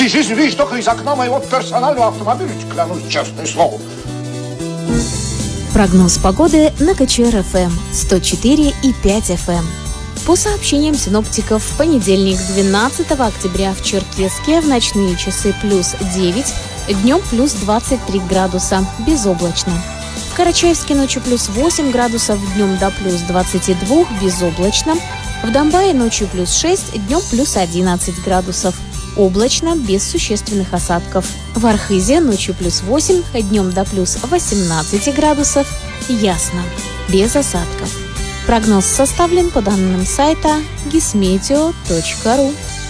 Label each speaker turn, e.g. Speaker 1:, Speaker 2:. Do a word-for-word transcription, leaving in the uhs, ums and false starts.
Speaker 1: Ты жизнь видишь только из окна моего персонального автомобиля, клянусь, честное слово.
Speaker 2: Прогноз погоды на ка че эр эф эм сто четыре и пять эф эм. По сообщениям синоптиков, в понедельник, двенадцатого октября, в Черкесске в ночные часы плюс девять, днем плюс двадцать три градуса, безоблачно. В Карачаевске ночью плюс восемь градусов, днем до плюс двадцати двух, безоблачно. В Домбае ночью плюс шесть, днем плюс одиннадцать градусов. Облачно, без существенных осадков. В Архизе ночью плюс восемь, днем до плюс восемнадцати градусов. Ясно, без осадков. Прогноз составлен по данным сайта гисметео точка ру.